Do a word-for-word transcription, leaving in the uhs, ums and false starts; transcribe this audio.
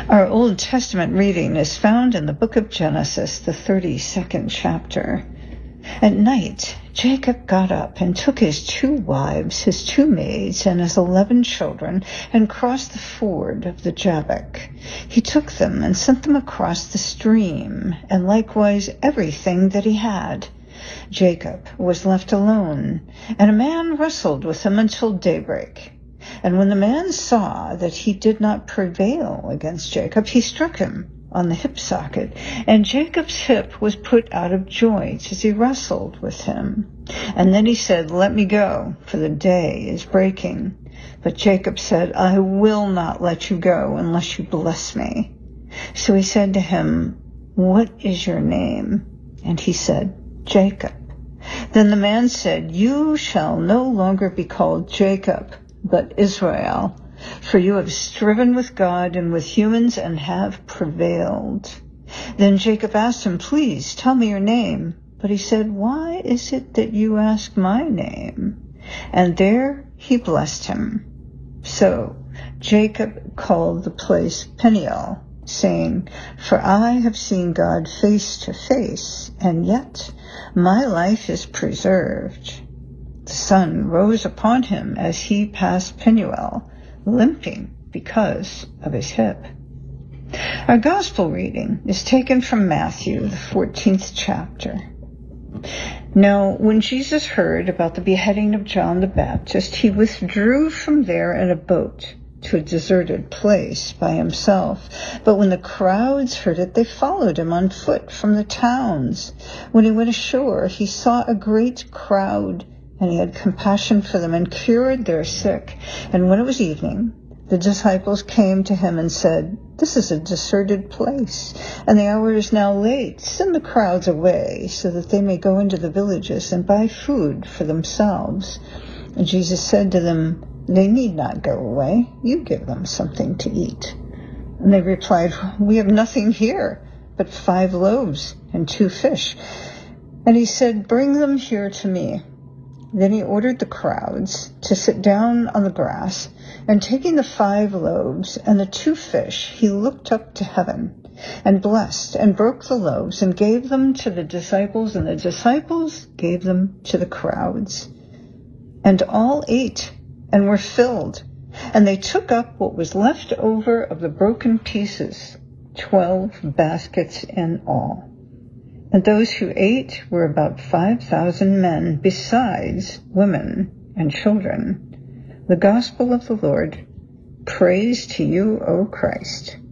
Our Old Testament reading is found in the book of Genesis, the thirty-second chapter. At night, Jacob got up and took his two wives, his two maids, and his eleven children, and crossed the ford of the Jabbok. He took them and sent them across the stream, and likewise everything that he had. Jacob was left alone, and a man wrestled with him until daybreak. And when the man saw that he did not prevail against Jacob, he struck him on the hip socket, and Jacob's hip was put out of joint as he wrestled with him. And then he said, "Let me go, for the day is breaking." But Jacob said, "I will not let you go unless you bless me." So he said to him, "What is your name?" And he said, "Jacob." Then the man said, "You shall no longer be called Jacob, but Israel, for you have striven with God and with humans and have prevailed." Then Jacob asked him, "Please tell me your name." But he said, "Why is it that you ask my name?" And there he blessed him. So Jacob called the place Peniel, saying, "For I have seen God face to face, and yet my life is preserved." The sun rose upon him as he passed Peniel, limping because of his hip. Our gospel reading is taken from Matthew, the fourteenth chapter. Now, when Jesus heard about the beheading of John the Baptist, he withdrew from there in a boat to a deserted place by himself. But when the crowds heard it, they followed him on foot from the towns. When he went ashore, he saw a great crowd, and he had compassion for them and cured their sick. And when it was evening, the disciples came to him and said, "This is a deserted place, and the hour is now late. Send the crowds away so that they may go into the villages and buy food for themselves." And Jesus said to them, "They need not go away. You give them something to eat." And they replied, "We have nothing here but five loaves and two fish." And he said, "Bring them here to me." Then he ordered the crowds to sit down on the grass, and taking the five loaves and the two fish, he looked up to heaven and blessed and broke the loaves and gave them to the disciples, and the disciples gave them to the crowds. And all ate and were filled, and they took up what was left over of the broken pieces, twelve baskets in all. And those who ate were about five thousand men, besides women and children. The gospel of the Lord. Praise to you, O Christ.